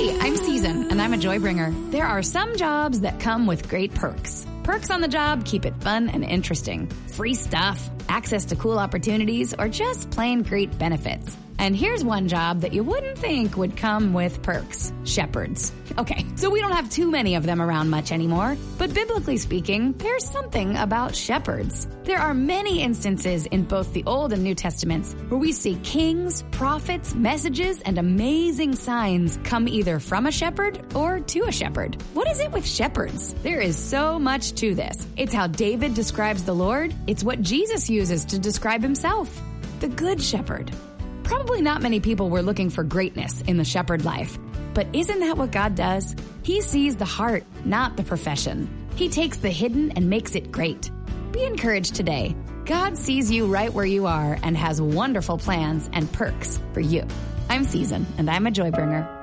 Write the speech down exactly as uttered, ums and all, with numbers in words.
Hey, I'm Season, and I'm a joy bringer. There are some jobs that come with great perks. Perks on the job keep it fun and interesting. Free stuff, access to cool opportunities, or just plain great benefits. And here's one job that you wouldn't think would come with perks. Shepherds. Okay, so we don't have too many of them around much anymore, but biblically speaking, there's something about shepherds. There are many instances in both the Old and New Testaments where we see kings, prophets, messages, and amazing signs come either from a shepherd or to a shepherd. What is it with shepherds? There is so much to this. It's how David describes the Lord. It's what Jesus uses to describe himself. The Good Shepherd. Probably not many people were looking for greatness in the shepherd life. But isn't that what God does? He sees the heart, not the profession. He takes the hidden and makes it great. Be encouraged today. God sees you right where you are and has wonderful plans and perks for you. I'm Season, and I'm a joy bringer.